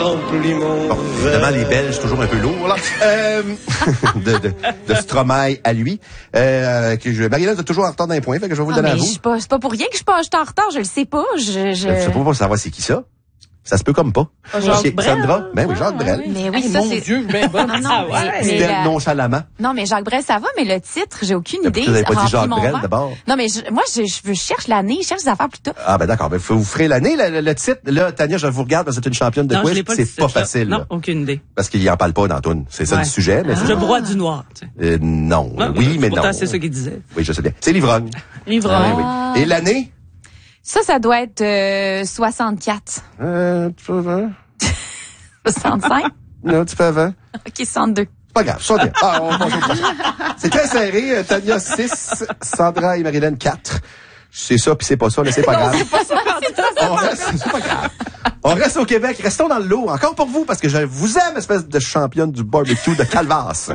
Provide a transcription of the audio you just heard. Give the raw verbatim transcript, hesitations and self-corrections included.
Bon, évidemment, les Belges, toujours un peu lourds, là. Euh, de, de, de Stromae à lui. Euh, que je, Marie-Hélène, vous êtes toujours en retard d'un point, fait que je vais vous le ah, donner à mais vous. C'est pas, pas pour rien que je suis pas je suis en retard, je le sais pas. Je, je... Je sais pas pour savoir c'est qui ça. Ça se peut comme pas. Oh, Jacques Brel. Sandra? Ben oui, Jacques Brel. Mais oui, Hey, ça, mon c'est... Dieu, ben bon. Non, non, Ah, mais- ouais. mais C'était la- nonchalamment. Non, mais Jacques Brel, ça va, mais le titre, j'ai aucune idée. Vous n'avez pas dit Remplis Jacques mon Brel verre. d'abord? Non, mais je, moi, je, je cherche l'année, je cherche des affaires plus tôt. Ah, ben d'accord. Ben, vous ferez l'année, le, le, le titre. Là, Tania, je vous regarde parce que c'est une championne de Non, je quiz. l'ai pas C'est le pas titre, là. facile, Non, là. aucune idée. Parce qu'il en parle pas dans Toon. C'est ça Ouais. le sujet, mais c'est Je broie du noir, tu sais. euh, non. Ouais, oui, mais pourtant, non. c'est ça qu'il disait. Oui, je sais bien. C'est l'ivrogne. Livre. Ah, oui. Et l'année? Ça, ça doit être euh, soixante-quatre. Euh, un petit peu avant. soixante-cinq? Non, un petit peu avant. OK, soixante-deux. C'est pas grave, ça bien. Ah, on passe au prochain. C'est très serré. Euh, Tania six, Sandra et Marie-Hélène quatre. C'est ça, puis c'est pas ça, là, c'est pas grave. On reste, c'est pas grave. On reste au Québec. Restons dans le lot. Encore pour vous, parce que je vous aime, espèce de championne du barbecue de Calvas.